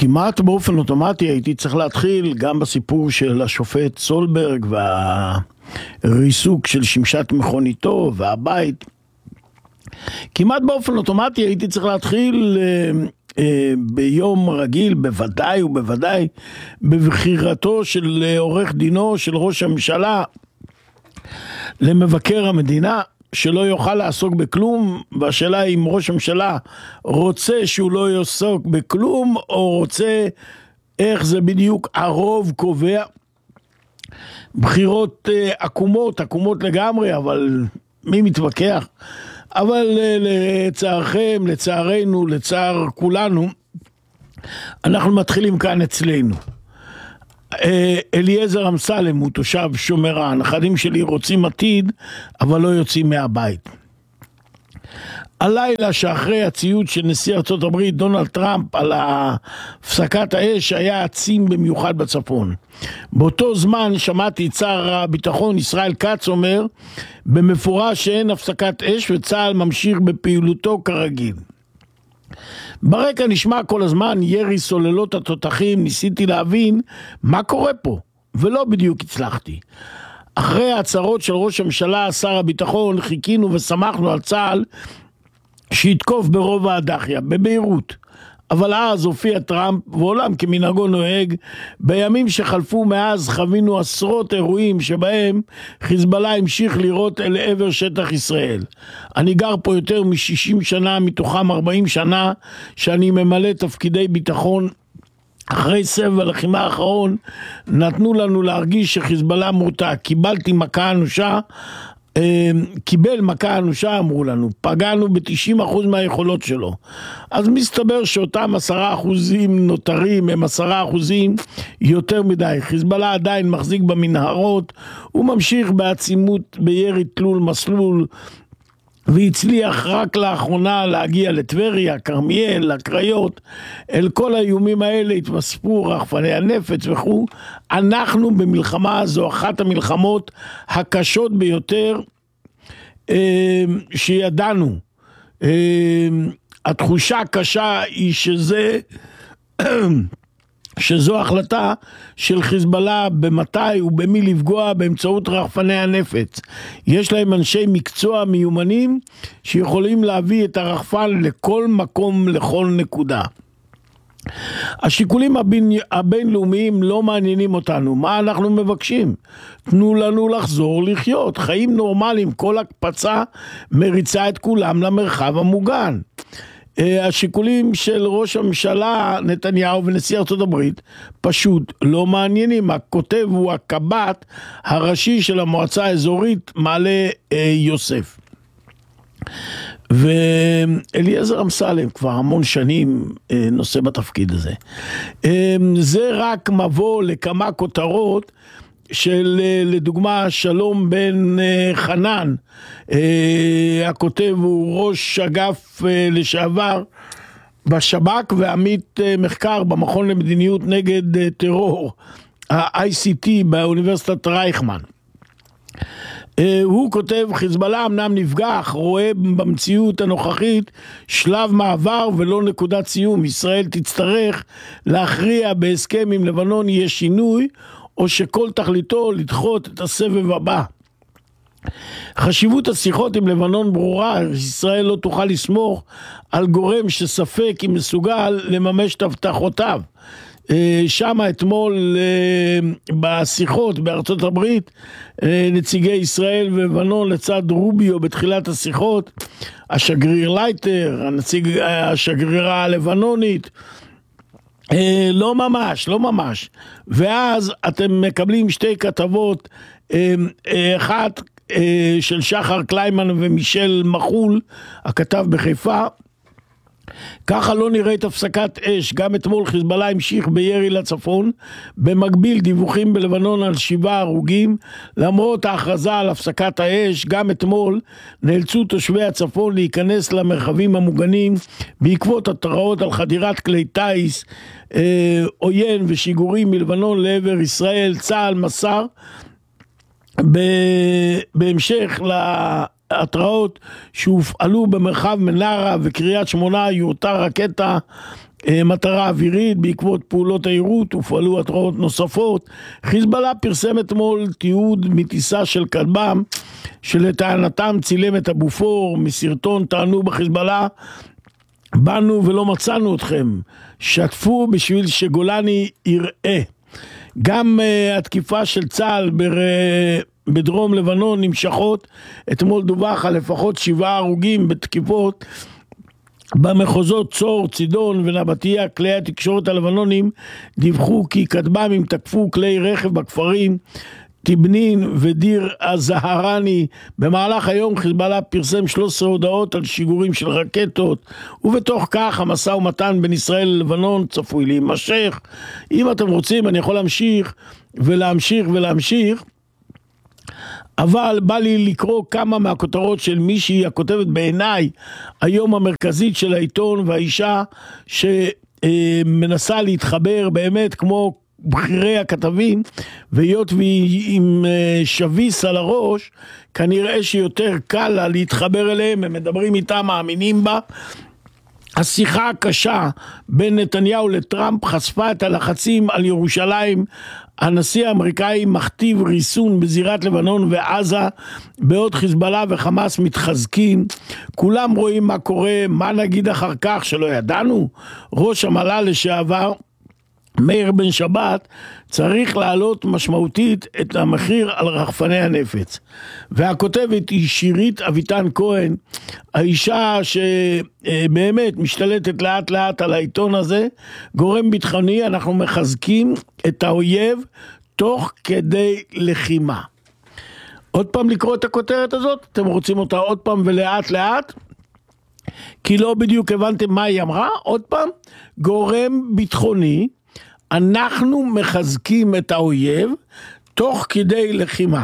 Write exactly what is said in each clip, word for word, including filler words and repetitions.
כמעט באופן אוטומטי הייתי צריך להתחיל גם בסיפור של השופט סולברג והריסוק של שמשת מכוניתו והבית. כמעט באופן אוטומטי הייתי צריך להתחיל ביום רגיל, בוודאי ובוודאי בבחירתו של עורך דינו של ראש הממשלה למבקר המדינה, שלא יוכל לעסוק בכלום, והשאלה היא אם ראש הממשלה רוצה שהוא לא יעסוק בכלום, או רוצה, איך זה בדיוק הרוב קובע. בחירות עקומות, עקומות לגמרי, אבל מי מתווכח? אבל לצערכם, לצערנו, לצער כולנו, אנחנו מתחילים כאן אצלנו. אליעזר אמסלם הוא תושב שומרה, הנכדים שלי רוצים עתיד, אבל לא יוצאים מהבית. הלילה שאחרי הציוץ של נשיא ארצות הברית דונלד טראמפ על הפסקת האש היה עצים במיוחד בצפון. באותו זמן שמעתי את שר הביטחון ישראל כץ אומר במפורש שאין הפסקת אש וצה"ל ממשיך בפעילותו כרגיל. ברקע נשמע כל הזמן ירי סוללות התותחים, ניסיתי להבין מה קורה פה, ולא בדיוק הצלחתי. אחרי ההצהרות של ראש הממשלה, שר הביטחון, חיכינו ושמחנו על צה"ל שיתקוף ברובע הדחיה, בביירות. אבל אז הופיע טראמפ, ועולם כמנהגו נוהג, בימים שחלפו מאז חווינו עשרות אירועים שבהם חיזבאללה המשיך לירות אל עבר שטח ישראל. אני גר פה יותר מ-שישים שנה, מתוכם ארבעים שנה, שאני ממלא תפקידי ביטחון. אחרי סבב הלחימה האחרון, נתנו לנו להרגיש שחיזבאללה מורתע. קיבלתי מכה אנושה, קיבל מכה אנושה, אמרו לנו, פגענו ב-תשעים אחוז מהיכולות שלו. אז מסתבר שאותם עשרה אחוזים נותרים הם עשרה אחוזים יותר מדי. חיזבאללה עדיין מחזיק במנהרות, הוא ממשיך בעצימות בירי תלול מסלול, והצליח רק לאחרונה להגיע לטבריה, כרמיאל, לקריות. אל כל האיומים האלה התווספו רחפני הנפץ וכו'. אנחנו במלחמה, זו אחת המלחמות הקשות ביותר אה, שידענו. אה, התחושה הקשה היא שזה שזו החלטה של חיזבאללה במתי ובמי לפגוע באמצעות רחפני הנפץ. יש להם אנשי מקצוע מיומנים שיכולים להביא את הרחפן לכל מקום, לכל נקודה. השיקולים הבין, הבינלאומיים לא מעניינים אותנו. מה אנחנו מבקשים? תנו לנו לחזור לחיות. חיים נורמליים, כל הקפצה מריצה את כולם למרחב המוגן. השיקולים של ראש הממשלה נתניהו ונשיא ארצות הברית פשוט לא מעניינים. הכותב הוא הקב"ט הראשי של המועצה האזורית מעלה יוסף. ואליעזר אמסלם כבר המון שנים נושא בתפקיד הזה. זה רק מבוא לכמה כותרות של לדוגמה שלום בן חנן, הכותב הוא ראש אגף לשעבר בשב"כ ועמית מחקר במכון למדיניות נגד טרור, ה-איי סי טי באוניברסיטת רייכמן. הוא כותב, חיזבאללה אמנם נפגע, אך רואה במציאות הנוכחית שלב מעבר ולא נקודת סיום. ישראל תצטרך להכריע בהסכם עם לבנון יהיה שינוי, או שכל תכליתו לדחות את הסבב הבא. חשיבות השיחות עם לבנון ברורה, ישראל לא תוכל לסמוך על גורם שספק אם מסוגל לממש את הבטחותיו. שם אתמול בשיחות בארצות הברית, נציגי ישראל ולבנון לצד רוביו בתחילת השיחות, השגריר לייטר, הנציג, השגרירה הלבנונית, לא ממש, לא ממש. ואז אתם מקבלים שתי כתבות, אחת של שחר קליימן ומישל מחול, הכתב בחיפה, ככה לא נראית הפסקת אש. גם אתמול חיזבאללה המשיך בירי לצפון, במקביל דיווחים בלבנון על שבעה הרוגים. למרות ההכרזה על הפסקת האש, גם אתמול נאלצו תושבי הצפון להיכנס למרחבים המוגנים בעקבות התראות על חדירת כלי טייס אה, עוין ושיגורים מלבנון לעבר ישראל. צה"ל מסר בהמשך להתראות שהופעלו במרחב מנרה וקריית שמונה יורתה רקטה מטרה אווירית. בעקבות פעולות העירות הופעלו התראות נוספות. חיזבאללה פרסם אתמול תיעוד מטיסה של כטב"ם שלטענתם צילם את הבופור. מסרטון טענו בחיזבאללה, באנו ולא מצאנו אתכם, שתפו בשביל שגולני יראה. גם uh, התקיפה של צה"ל בר... בדרום לבנון נמשכות. אתמול דווח על לפחות שבעה הרוגים בתקיפות במחוזות צור, צידון ונבטיה. כלי התקשורת הלבנונים דיווחו כי כטב"מים תקפו כלי רכב בכפרים תיבנין ודיר הזהרני. במהלך היום חיזבאללה פרסם שלוש עשרה הודעות על שיגורים של רקטות, ובתוך כך המשא ומתן בין ישראל ללבנון צפוי להימשך. אם אתם רוצים אני יכול להמשיך ולהמשיך ולהמשיך, אבל בא לי לקרוא כמה מהכותרות של מישהי הכותבת בעיניי היום המרכזית של העיתון, והאישה שמנסה להתחבר באמת כמו בחירי הכתבים, והיות והיא עם שביס על הראש, כנראה שיותר קל לה להתחבר אליהם, הם מדברים איתה, מאמינים בה. השיחה הקשה בין נתניהו לטראמפ חשפה את הלחצים על ירושלים. הנשיא האמריקאי מכתיב ריסון בזירת לבנון ועזה, בעוד חיזבאללה וחמאס מתחזקים. כולם רואים מה קורה, מה נגיד אחר כך שלא ידענו? ראש המל"ל לשעבר מאיר בן שבת צריך להעלות משמעותית את המחיר על רחפני הנפץ. והכותבת היא שירית אביטן כהן, האישה שבאמת משתלטת לאט לאט על העיתון הזה. גורם ביטחוני, אנחנו מחזקים את האויב תוך כדי לחימה. עוד פעם לקרוא את הכותרת הזאת? אתם רוצים אותה עוד פעם ולאט לאט? כי לא בדיוק הבנתם מה היא אמרה? עוד פעם, גורם ביטחוני, אנחנו מחזקים את האויב תוך כדי לחימה.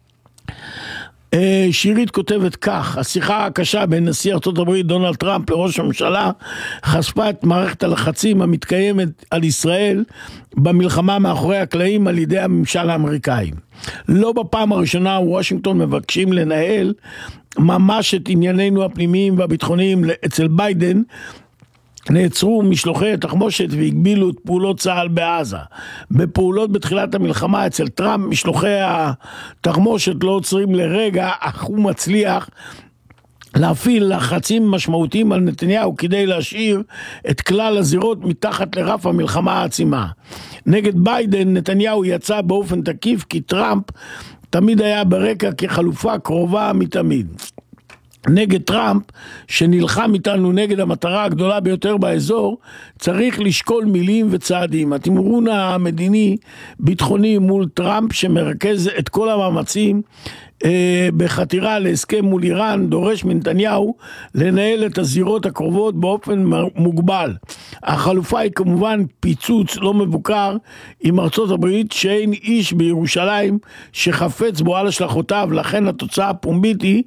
שירית כותבת כך: השיחה הקשה בין נשיא ארצות הברית דונלד טראמפ לראש הממשלה חשפה את מערכת הלחצים המתקיימת על ישראל במלחמה מאחורי הקלעים על ידי הממשל האמריקאי. לא בפעם הראשונה וושינגטון מבקשים לנהל ממש את ענייננו הפנימיים והביטחוניים. אצל ביידן נעצרו משלוחי תחמושת והגבילו את פעולות צה"ל בעזה. בפעולות בתחילת המלחמה אצל טראמפ משלוחי התחמושת לא עוצרים לרגע, אך הוא מצליח להפעיל לחצים משמעותיים על נתניהו כדי להשאיר את כלל הזירות מתחת לרף המלחמה העצימה. נגד ביידן נתניהו יצא באופן תקיף, כי טראמפ תמיד היה ברקע כחלופה קרובה מתמיד. נגד טראמפ, שנלחם איתנו נגד המטרה הגדולה ביותר באזור, צריך לשקול מילים וצעדים. התמרון המדיני ביטחוני מול טראמפ שמרכז את כל המאמצים אה, בחתירה להסכם מול איראן, דורש מנתניהו לנהל את הזירות הקרובות באופן מוגבל. החלופה היא כמובן פיצוץ לא מבוקר עם ארצות הברית, שאין איש בירושלים שחפץ בו על השלכותיו. לכן התוצאה הפומבית היא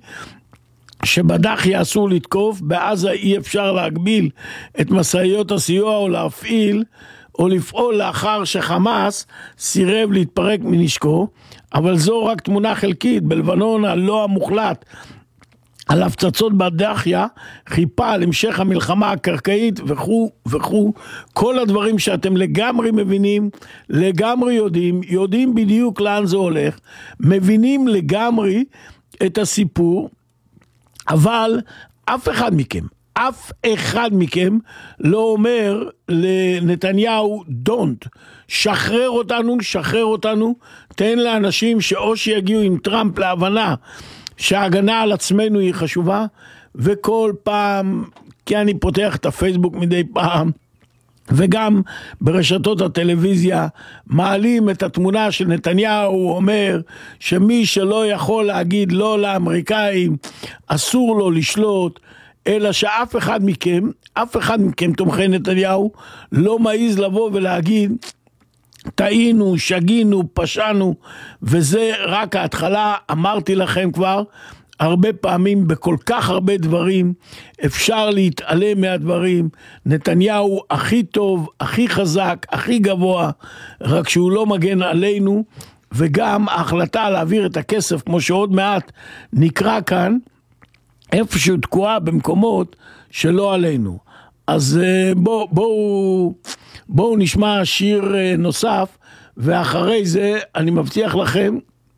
שבדח יאסור לתקוף, בעזה אי אפשר להגביל את מסעיות הסיוע או להפעיל או לפעול לאחר שחמאס סירב להתפרק מנשקו. אבל זו רק תמונה חלקית. בלבנון הלא המוחלט על הפצצות בדחיה חיפה על המשך המלחמה הקרקעית וכו' וכו'. כל הדברים שאתם לגמרי מבינים, לגמרי יודעים, יודעים בדיוק לאן זה הולך, מבינים לגמרי את הסיפור. אבל אף אחד מכם, אף אחד מכם לא אומר לנתניהו, don't, שחרר אותנו, שחרר אותנו, תן לאנשים שאו שיגיעו עם טראמפ להבנה שההגנה על עצמנו היא חשובה. וכל פעם, כי אני פותח את הפייסבוק מדי פעם, וגם ברשתות הטלוויזיה מעלים את התמונה של נתניהו אומר שמי שלא יכול להגיד לא לאמריקאים אסור לו לשלוט, אלא שאף אחד מכם, אף אחד מכם תומכי נתניהו לא מעז לבוא ולהגיד טעינו, שגינו, פשענו, וזה רק ההתחלה. אמרתי לכם כבר הרבה פעמים, בכל כך הרבה דברים אפשר להתעלם מהדברים. נתניהו הכי טוב, הכי חזק, הכי גבוה, רק שהוא לא מגן עלינו. וגם ההחלטה להעביר את הכסף, כמו שעוד מעט נקרא כאן, איפשהו תקועה במקומות שלא עלינו. אז בואו בואו בואו נשמע שיר נוסף, ואחרי זה אני מבטיח לכם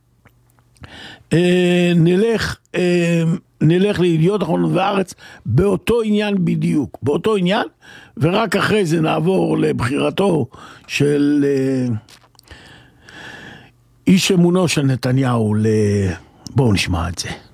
נלך נלך לידיעות אחרונות והארץ באותו עניין בדיוק, באותו עניין, ורק אחרי זה נעבור לבחירתו של איש אמונו של נתניהו. בואו נשמע את זה.